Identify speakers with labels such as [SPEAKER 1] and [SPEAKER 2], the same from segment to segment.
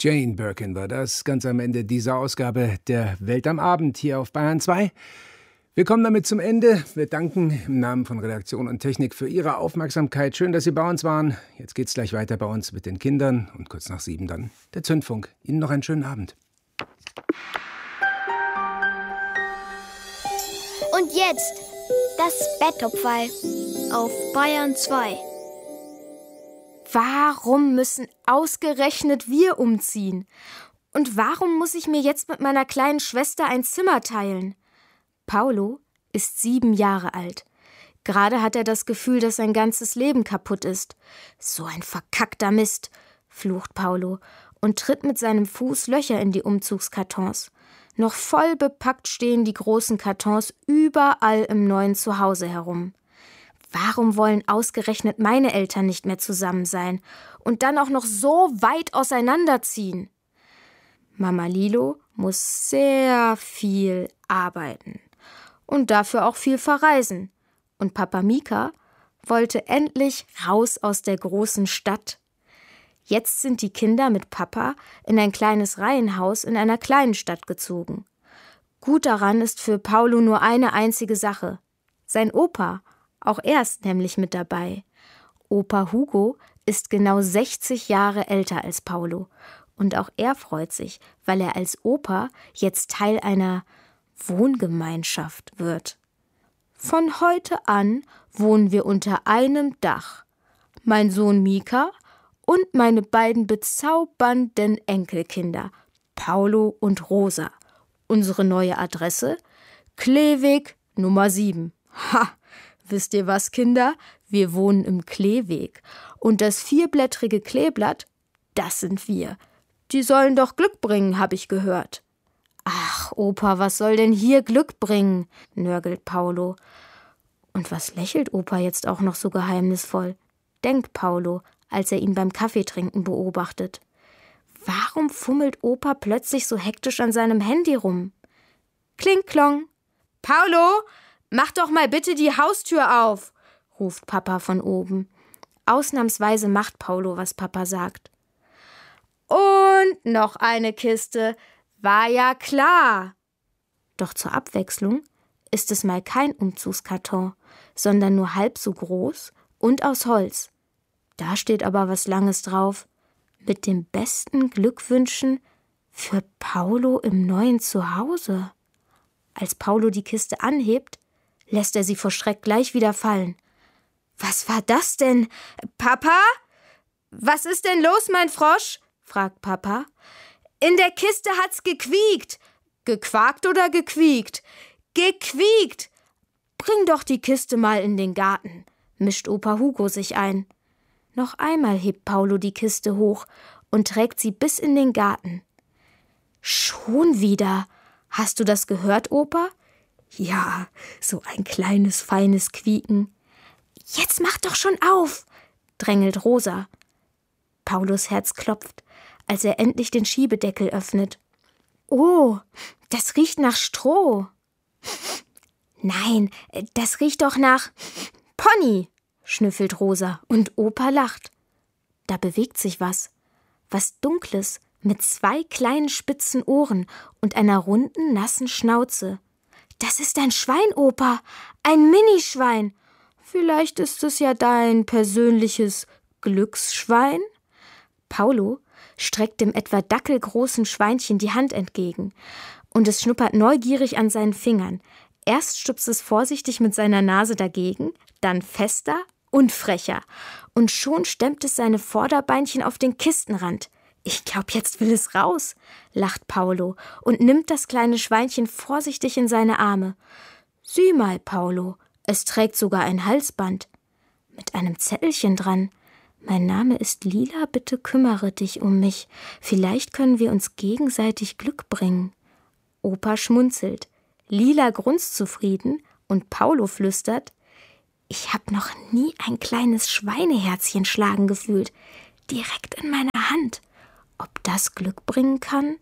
[SPEAKER 1] Jane Birkin war das, ganz am Ende dieser Ausgabe der Welt am Abend hier auf Bayern 2. Wir kommen damit zum Ende. Wir danken im Namen von Redaktion und Technik für Ihre Aufmerksamkeit. Schön, dass Sie bei uns waren. Jetzt geht's gleich weiter bei uns mit den Kindern und kurz nach 7 dann der Zündfunk. Ihnen noch einen schönen Abend.
[SPEAKER 2] Und jetzt das Bettopferl auf Bayern 2.
[SPEAKER 3] Warum müssen ausgerechnet wir umziehen? Und warum muss ich mir jetzt mit meiner kleinen Schwester ein Zimmer teilen? Paulo ist 7 Jahre alt. Gerade hat er das Gefühl, dass sein ganzes Leben kaputt ist. So ein verkackter Mist, flucht Paulo und tritt mit seinem Fuß Löcher in die Umzugskartons. Noch voll bepackt stehen die großen Kartons überall im neuen Zuhause herum. Warum wollen ausgerechnet meine Eltern nicht mehr zusammen sein und dann auch noch so weit auseinanderziehen? Mama Lilo muss sehr viel arbeiten und dafür auch viel verreisen. Und Papa Mika wollte endlich raus aus der großen Stadt. Jetzt sind die Kinder mit Papa in ein kleines Reihenhaus in einer kleinen Stadt gezogen. Gut daran ist für Paulo nur eine einzige Sache: sein Opa. Auch er ist nämlich mit dabei. Opa Hugo ist genau 60 Jahre älter als Paulo. Und auch er freut sich, weil er als Opa jetzt Teil einer Wohngemeinschaft wird. Von heute an wohnen wir unter einem Dach. Mein Sohn Mika und meine beiden bezaubernden Enkelkinder, Paulo und Rosa. Unsere neue Adresse? Kleeweg Nummer 7. Ha! Wisst ihr was, Kinder? Wir wohnen im Kleeweg. Und das 4-blättrige Kleeblatt, das sind wir. Die sollen doch Glück bringen, habe ich gehört. Ach, Opa, was soll denn hier Glück bringen? Nörgelt Paulo. Und was lächelt Opa jetzt auch noch so geheimnisvoll? Denkt Paulo, als er ihn beim Kaffeetrinken beobachtet. Warum fummelt Opa plötzlich so hektisch an seinem Handy rum? Kling, klong. Paulo! »Mach doch mal bitte die Haustür auf«, ruft Papa von oben. Ausnahmsweise macht Paulo, was Papa sagt. Und noch eine Kiste. War ja klar. Doch zur Abwechslung ist es mal kein Umzugskarton, sondern nur halb so groß und aus Holz. Da steht aber was Langes drauf. Mit den besten Glückwünschen für Paulo im neuen Zuhause. Als Paulo die Kiste anhebt, lässt er sie vor Schreck gleich wieder fallen. »Was war das denn? Papa? Was ist denn los, mein Frosch?« fragt Papa. »In der Kiste hat's gequiekt.« »Gequakt oder gequiekt?« »Gequiekt!« »Bring doch die Kiste mal in den Garten«, mischt Opa Hugo sich ein. Noch einmal hebt Paulo die Kiste hoch und trägt sie bis in den Garten. »Schon wieder? Hast du das gehört, Opa?« »Ja, so ein kleines, feines Quieken.« »Jetzt mach doch schon auf«, drängelt Rosa. Paulos Herz klopft, als er endlich den Schiebedeckel öffnet. »Oh, das riecht nach Stroh.« »Nein, das riecht doch nach Pony«, schnüffelt Rosa und Opa lacht. Da bewegt sich was Dunkles mit 2 kleinen spitzen Ohren und einer runden, nassen Schnauze. »Das ist ein Schwein, Opa, ein Minischwein. Vielleicht ist es ja dein persönliches Glücksschwein?« Paulo streckt dem etwa dackelgroßen Schweinchen die Hand entgegen und es schnuppert neugierig an seinen Fingern. Erst stupst es vorsichtig mit seiner Nase dagegen, dann fester und frecher. Und schon stemmt es seine Vorderbeinchen auf den Kistenrand. »Ich glaub, jetzt will es raus«, lacht Paulo und nimmt das kleine Schweinchen vorsichtig in seine Arme. »Sieh mal, Paulo, es trägt sogar ein Halsband. Mit einem Zettelchen dran. Mein Name ist Lila, bitte kümmere dich um mich. Vielleicht können wir uns gegenseitig Glück bringen.« Opa schmunzelt. Lila grunzt zufrieden und Paulo flüstert: »Ich hab noch nie ein kleines Schweineherzchen schlagen gefühlt. Direkt in meiner Hand. Ob das Glück bringen kann?«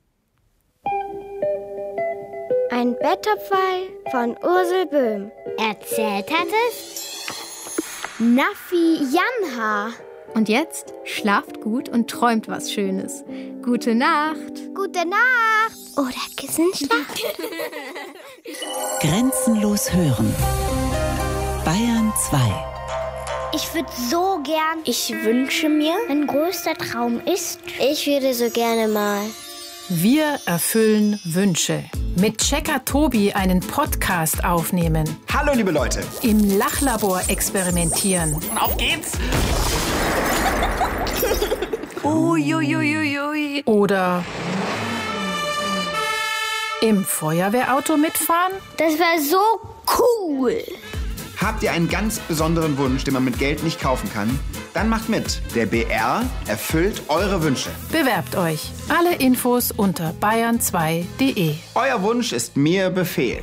[SPEAKER 2] Ein Bettopferl von Ursel Böhm. Erzählt hat es Naffi Janha.
[SPEAKER 3] Und jetzt schlaft gut und träumt was Schönes. Gute Nacht.
[SPEAKER 2] Gute Nacht. Oder Kissenschlaf.
[SPEAKER 4] Grenzenlos hören. Bayern 2.
[SPEAKER 2] Ich würde so gern. Ich wünsche mir, mein größter Traum ist. Ich würde so gerne mal.
[SPEAKER 5] Wir erfüllen Wünsche. Mit Checker Tobi einen Podcast aufnehmen.
[SPEAKER 6] Hallo liebe Leute.
[SPEAKER 5] Im Lachlabor experimentieren.
[SPEAKER 6] Auf geht's.
[SPEAKER 5] Uiuiuiui. Oder im Feuerwehrauto mitfahren?
[SPEAKER 2] Das wäre so cool.
[SPEAKER 6] Habt ihr einen ganz besonderen Wunsch, den man mit Geld nicht kaufen kann? Dann macht mit. Der BR erfüllt eure Wünsche.
[SPEAKER 5] Bewerbt euch. Alle Infos unter bayern2.de.
[SPEAKER 6] Euer Wunsch ist mir Befehl.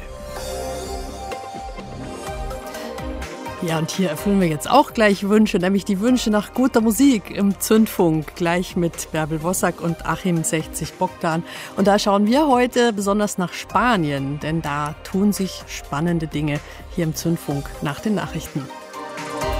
[SPEAKER 7] Ja, und hier erfüllen wir jetzt auch gleich Wünsche, nämlich die Wünsche nach guter Musik im Zündfunk, gleich mit Bärbel Wossack und Achim 60 Bogdan. Und da schauen wir heute besonders nach Spanien, denn da tun sich spannende Dinge hier im Zündfunk nach den Nachrichten.